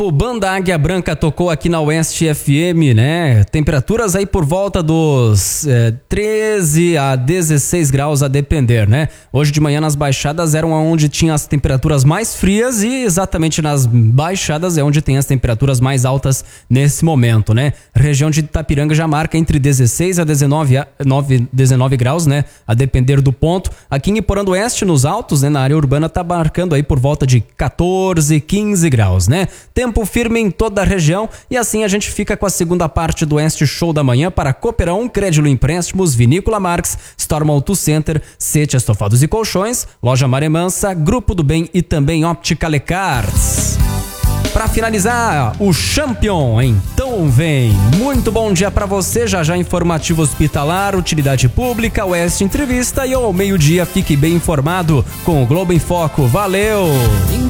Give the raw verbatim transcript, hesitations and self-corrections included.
O Banda Águia Branca tocou aqui na Oeste F M, né? Temperaturas aí por volta dos é, treze a dezesseis graus a depender, né? Hoje de manhã nas baixadas eram onde tinha as temperaturas mais frias e exatamente nas baixadas é onde tem as temperaturas mais altas nesse momento, né? Região de Itapiranga já marca entre dezesseis a dezenove graus, né? A depender do ponto. Aqui em Iporã do Oeste, nos altos, né? Na área urbana tá marcando aí por volta de quatorze, quinze graus, né? Tempo firme em toda a região e assim a gente fica com a segunda parte do Oeste Show da manhã para Cooperão, Crédito Empréstimos, Vinícola Marx, Storm Auto Center, Sete Estofados e Colchões, Loja Maremansa, Grupo do Bem e também Óptica Lecars. Para finalizar, o Champion, então vem. Muito bom dia para você, já já informativo hospitalar, utilidade pública, Oeste Entrevista e ao meio-dia fique bem informado com o Globo em Foco. Valeu!